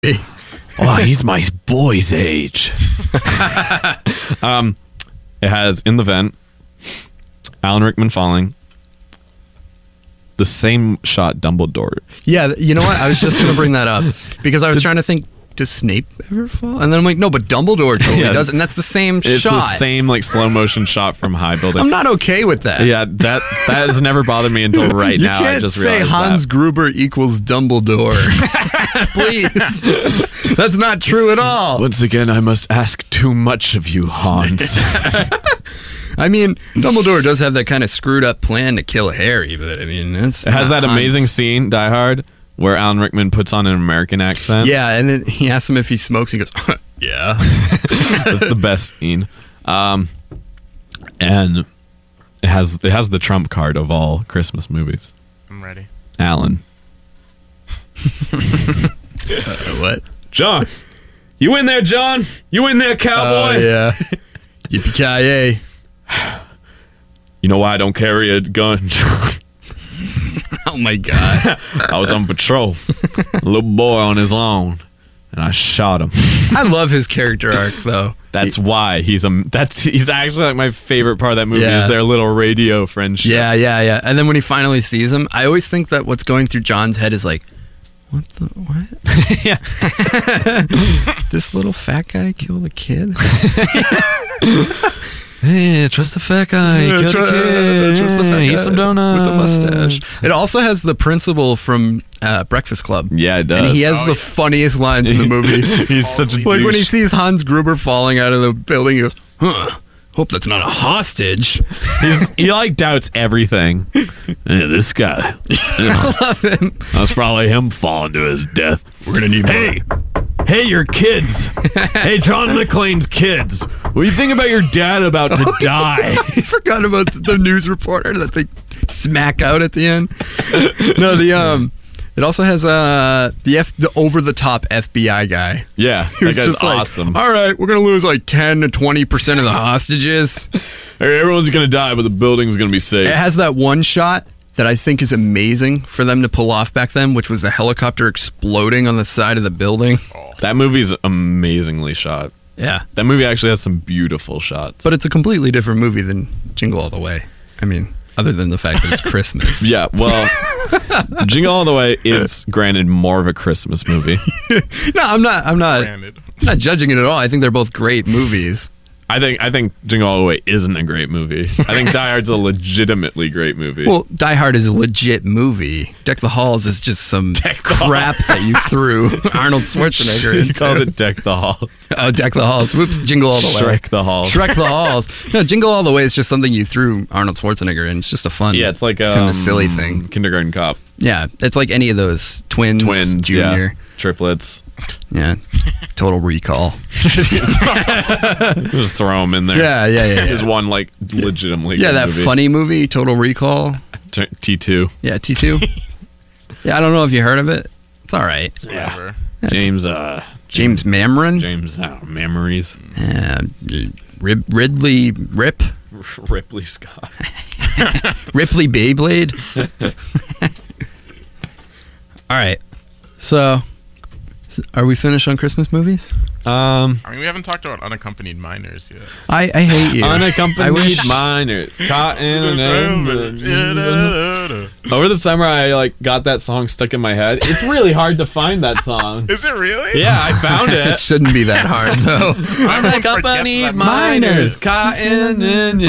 Oh, he's my boy's age. It has In the Vent, Alan Rickman falling, the same shot Dumbledore. Yeah, you know what? I was just going to bring that up because I was trying to think, does Snape ever fall? And then I'm like, no, but Dumbledore totally does. And that's the same It's shot. the same like slow motion shot from high building. I'm not okay with that. Yeah, that has never bothered me until right You now. can't I just say realized Hans that. Gruber equals Dumbledore. Please. That's not true at all. Once again, I must ask too much of you, Hans. I mean, Dumbledore does have that kind of screwed up plan to kill Harry, but I mean, It has that amazing scene, Die Hard, where Alan Rickman puts on an American accent. Yeah, and then he asks him if he smokes. He goes, yeah. That's the best scene. And it has the trump card of all Christmas movies. I'm ready. Alan. What? John. You in there, John? You in there, cowboy? Yeah. Yippee-ki-yay. You know why I don't carry a gun? Oh, my God. I was on patrol. A little boy on his lawn. And I shot him. I love his character arc, though. That's why he's actually like my favorite part of that movie Yeah. is their little radio friendship. Yeah. And then when he finally sees him, I always think that what's going through John's head is like, what? Yeah. This little fat guy killed a kid? Hey, trust the fat guy. Yeah, Kill the kid. trust the fat Eat guy some donuts. with a mustache. It also has the principal from Breakfast Club. Yeah, it does. And he has the funniest lines in the movie. He's such a Like when he douche. sees Hans Gruber falling out of the building, he goes, hope that's not a hostage. He like doubts everything. Hey, this guy. I love him. That's probably him falling to his death. We're going to need Hey, your kids. Hey, John McClane's kids. What do you think about your dad about to die? I forgot about the news reporter that they smack out at the end. No, it also has the over the top FBI guy. Yeah, that Who's guy's just like, awesome. all right, we're gonna lose like 10 to 20% of the hostages. Hey, everyone's gonna die, but the building's gonna be safe. It has that one shot that I think is amazing for them to pull off back then, which was the helicopter exploding on the side of the building. That movie's amazingly shot. Yeah, That movie actually has some beautiful shots. but it's a completely different movie than Jingle All the Way. I mean, other than the fact that it's Christmas. Yeah, well, Jingle All the Way is granted more of a Christmas movie. No, I'm not Granted. judging it at all. I think they're both great movies. I think Jingle All the Way isn't a great movie. I think Die Hard's a legitimately great movie. Well, Die Hard is a legit movie. Deck the Halls is just some crap that you threw Arnold Schwarzenegger you into. called it Deck the Halls. Oh, Deck the Halls. Whoops, Jingle All the Way. Shrek the Halls. Shrek the Halls. No, Jingle All the Way is just something you threw Arnold Schwarzenegger in. It's just a fun, Yeah, it's like kind of silly thing. Kindergarten Cop. Yeah, it's like any of those twins, Junior. Yeah. Triplets. Yeah. Total Recall. Just throw them in there. Yeah. There's one like legitimately Yeah, good that movie. funny movie, Total Recall. T2. Yeah, T2. Yeah, I don't know if you heard of it. It's all right. Whatever. James Mamron. Memories. Ridley Rip. Ripley Scott. Ripley Beyblade. All right. So, are we finished on Christmas movies? I mean, we haven't talked about unaccompanied minors yet. I hate you. I Unaccompanied wish- minors. Cotton and over the summer, I like got that song stuck in my head. It's really hard to find that song. Is it really? Yeah, I found It it. shouldn't be that hard, though. Unaccompanied minors. Cotton and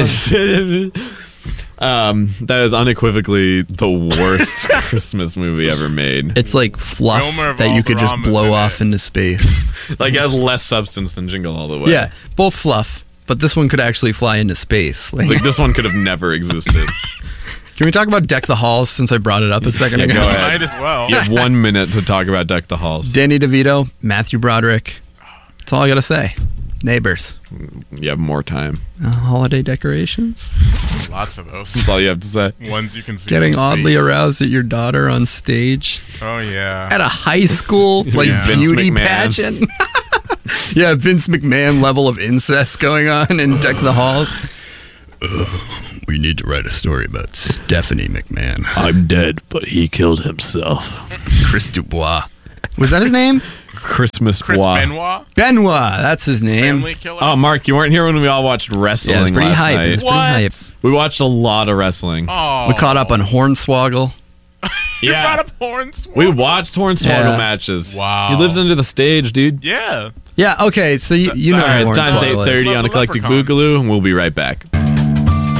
that is unequivocally the worst Christmas movie ever made. It's like fluff Wilmer that you could just Valderrama's blow in off it. into space. Like, it has less substance than Jingle All the Way. Yeah, both fluff, but this one could actually fly into space. Like, this one could have never existed. Can we talk about Deck the Halls since I brought it up a second Yeah, ago? go ahead. Might as well. You have 1 minute to talk about Deck the Halls. Danny DeVito, Matthew Broderick. That's all I got to say. Neighbors. You have more time. Holiday decorations. Lots of those. That's all you have to say. Ones you can see. Getting from oddly space. aroused at your daughter on stage. Oh, yeah. At a high school, like, Yeah. Vince beauty McMahon. pageant. Yeah, Vince McMahon level of incest going on in Deck the Halls. We need to write a story about Stephanie McMahon. I'm dead, but he killed himself. Chris Dubois. Was that his name? Christmas Chris Bois. Benoit, Benoit, that's his name. Family Killer. Oh, Mark, you weren't here when we all watched wrestling Yeah, it's pretty last hype. night. It's pretty hype. We watched a lot of wrestling. Oh, We caught up on Hornswoggle. You Yeah. brought up Hornswoggle. We watched Hornswoggle Yeah. matches. Wow. He lives under the stage, dude. Yeah. Yeah, okay, so you know All right, who time's Hornswoggle is. 8:30 on The Eclectic Leprechaun. Boogaloo, and we'll be right back.